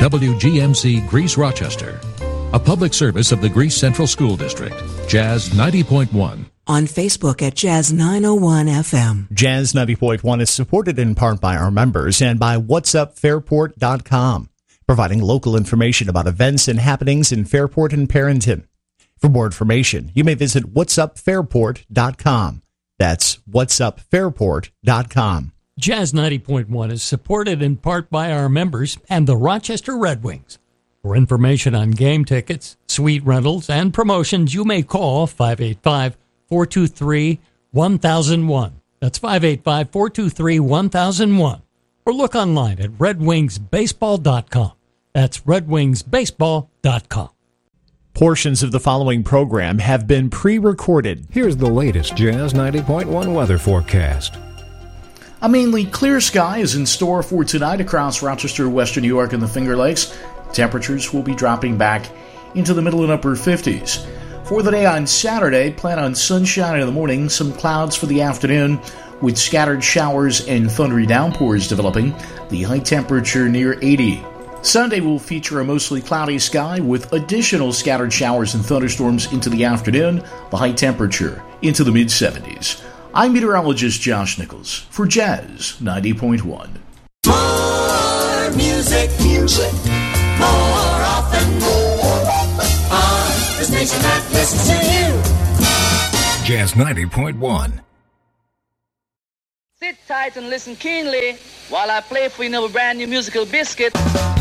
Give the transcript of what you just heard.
WGMC Greece Rochester, a public service of the Greece Central School District. Jazz 90.1. On Facebook at Jazz 901 FM. Jazz 90.1 is supported in part by our members and by whatsupfairport.com, providing local information about events and happenings in Fairport and Perrington. For more information, you may visit whatsupfairport.com. That's whatsupfairport.com. Jazz 90.1 is supported in part by our members and the Rochester Red Wings. For information on game tickets, suite rentals, and promotions, you may call 585-423-1001. That's 585-423-1001. Or look online at redwingsbaseball.com. That's redwingsbaseball.com. Portions of the following program have been pre-recorded. Here's the latest Jazz 90.1 weather forecast. A mainly clear sky is in store for tonight across Rochester, Western New York, and the Finger Lakes. Temperatures will be dropping back into the middle and upper 50s. For the day on Saturday, plan on sunshine in the morning, some clouds for the afternoon, with scattered showers and thundery downpours developing. The high temperature near 80. Sunday will feature a mostly cloudy sky with additional scattered showers and thunderstorms into the afternoon. The high temperature into the mid-70s. I'm meteorologist Josh Nichols for Jazz 90.1. More music, more often, on the station that listens to you. Jazz 90.1. Sit tight and listen keenly while I play for you a brand new musical biscuit.